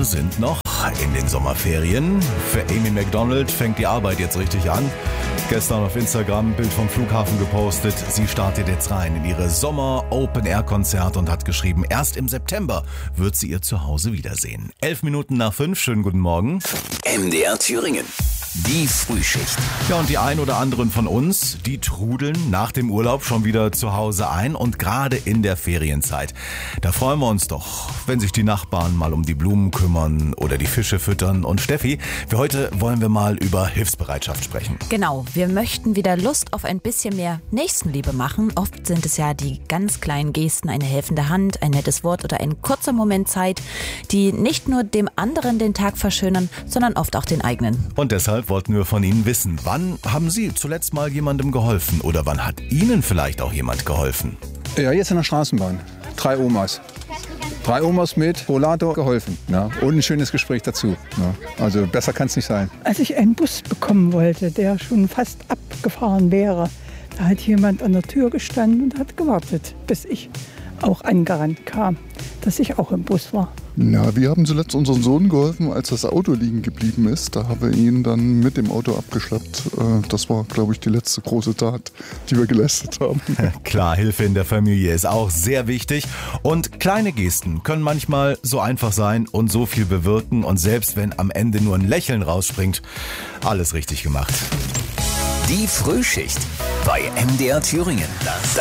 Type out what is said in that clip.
Viele sind noch in den Sommerferien. Für Amy Macdonald fängt die Arbeit jetzt richtig an. Gestern auf Instagram ein Bild vom Flughafen gepostet. Sie startet jetzt rein in ihre Sommer-Open-Air-Konzert und hat geschrieben, erst im September wird sie ihr Zuhause wiedersehen. 11 Minuten nach 5, schönen guten Morgen. MDR Thüringen. Die Frühschicht. Ja, und die ein oder anderen von uns, die trudeln nach dem Urlaub schon wieder zu Hause ein und gerade in der Ferienzeit. Da freuen wir uns doch, wenn sich die Nachbarn mal um die Blumen kümmern oder die Fische füttern. Und Steffi, für heute wollen wir mal über Hilfsbereitschaft sprechen. Genau, wir möchten wieder Lust auf ein bisschen mehr Nächstenliebe machen. Oft sind es ja die ganz kleinen Gesten, eine helfende Hand, ein nettes Wort oder ein kurzer Moment Zeit, die nicht nur dem anderen den Tag verschönern, sondern oft auch den eigenen. Und deshalb wollten wir von Ihnen wissen, wann haben Sie zuletzt mal jemandem geholfen oder wann hat Ihnen vielleicht auch jemand geholfen? Ja, jetzt in der Straßenbahn. 3 Omas. 3 Omas mit Rollator geholfen. Ja, und ein schönes Gespräch dazu. Ja, also besser kann es nicht sein. Als ich einen Bus bekommen wollte, der schon fast abgefahren wäre, da hat jemand an der Tür gestanden und hat gewartet, bis ich auch angerannt kam, dass ich auch im Bus war. Ja, wir haben zuletzt unserem Sohn geholfen, als das Auto liegen geblieben ist. Da haben wir ihn dann mit dem Auto abgeschleppt. Das war, glaube ich, die letzte große Tat, die wir geleistet haben. Klar, Hilfe in der Familie ist auch sehr wichtig. Und kleine Gesten können manchmal so einfach sein und so viel bewirken. Und selbst wenn am Ende nur ein Lächeln rausspringt, alles richtig gemacht. Die Frühschicht bei MDR Thüringen.